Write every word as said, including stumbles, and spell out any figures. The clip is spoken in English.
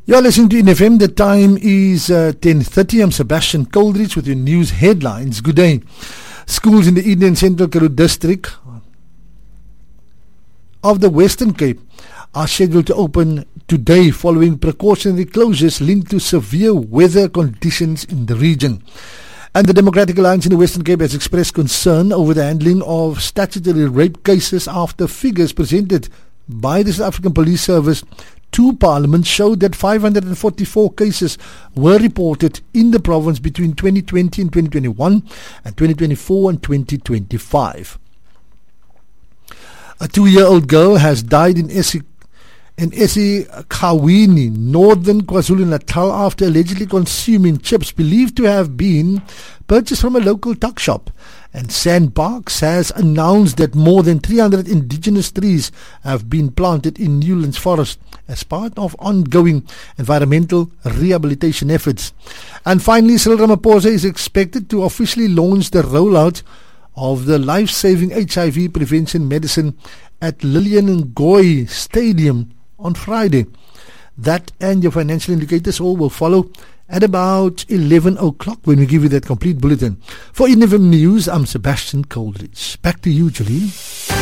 You're listening to Eden F M. The time is uh, ten thirty. I'm Sebastian Coldridge with your news headlines. Good day. Schools in the Eden and Central Karoo district of the Western Cape are scheduled to open today following precautionary closures linked to severe weather conditions in the region. And the Democratic Alliance in the Western Cape has expressed concern over the handling of statutory rape cases after figures presented by the South African Police Service to Parliament showed that five hundred forty-four cases were reported in the province between twenty twenty and twenty twenty-one and twenty twenty-four and twenty twenty-five. A two-year-old girl has died in Esi in eSekhawini, northern KwaZulu-Natal, after allegedly consuming chips believed to have been purchased from a local tuck shop. And Sandparks has announced that more than three hundred indigenous trees have been planted in Newlands Forest as part of ongoing environmental rehabilitation efforts. And finally, Cyril Ramaphosa is expected to officially launch the rollout of the life-saving H I V prevention medicine at Lillian Ngoyi Stadium on Friday. That and your financial indicators all will follow at about eleven o'clock when we give you that complete bulletin. For Eden F M News, I'm Sebastian Coldridge. Back to you, Jolene.